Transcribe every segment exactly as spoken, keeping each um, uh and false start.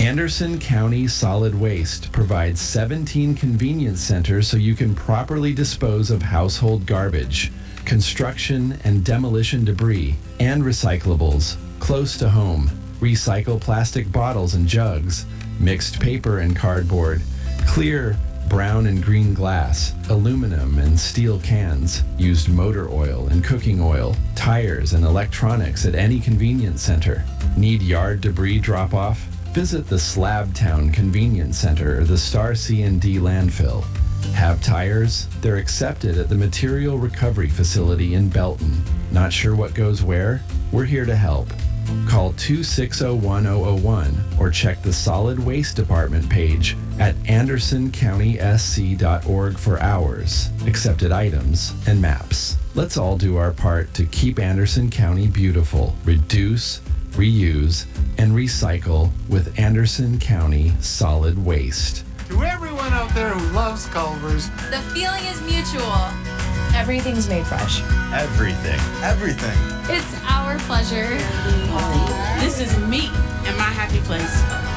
Anderson County Solid Waste provides seventeen convenience centers so you can properly dispose of household garbage, construction and demolition debris, and recyclables close to home. Recycle plastic bottles and jugs, mixed paper and cardboard, clear brown and green glass, aluminum and steel cans, used motor oil and cooking oil, tires and electronics at any convenience center. Need yard debris drop-off? Visit the Slabtown Convenience Center or the Star C and D landfill. Have tires? They're accepted at the Material Recovery Facility in Belton. Not sure what goes where? We're here to help. Call two six zero one zero zero one or check the Solid Waste Department page at anderson county s c dot org for hours, accepted items, and maps. Let's all do our part to keep Anderson County beautiful. Reduce, reuse, and recycle with Anderson County Solid Waste. To everyone out there who loves Culver's, the feeling is mutual. Everything's made fresh. Everything. Everything. It's our pleasure. This is me and my happy place.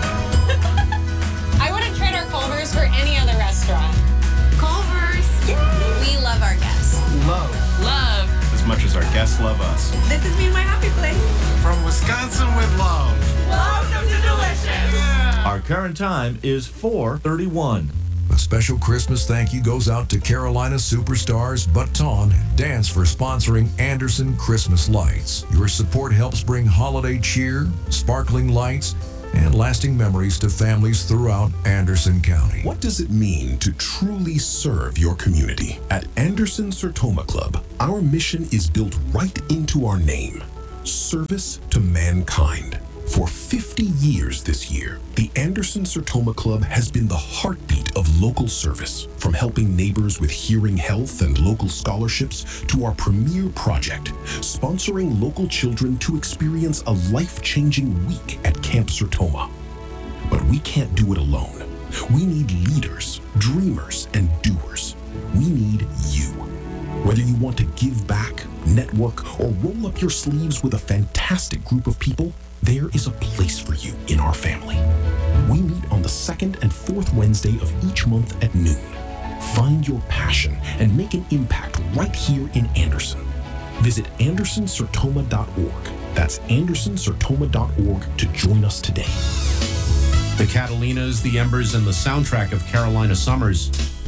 I wouldn't trade our Culver's for any other restaurant. Culver's. We love our guests. Love. Love. As much as our guests love us. This is me and my happy place. From Wisconsin with love. Welcome to Delicious. Yeah. Our current time is four thirty-one. A special Christmas thank you goes out to Carolina superstars Baton and Dance for sponsoring Anderson Christmas Lights. Your support helps bring holiday cheer, sparkling lights, and lasting memories to families throughout Anderson County. What does it mean to truly serve your community? At Anderson Sertoma Club, our mission is built right into our name: service to mankind. For fifty years this year, the Anderson Sertoma Club has been the heartbeat of local service, from helping neighbors with hearing health and local scholarships to our premier project, sponsoring local children to experience a life-changing week at Camp Sertoma. But we can't do it alone. We need leaders, dreamers, and doers. We need you. Whether you want to give back, network, or roll up your sleeves with a fantastic group of people, there is a place for you in our family. We meet on the second and fourth Wednesday of each month at noon. Find your passion and make an impact right here in Anderson. Visit anderson sertoma dot org. That's anderson sertoma dot org to join us today. The Catalinas, the Embers, and the soundtrack of Carolina Summers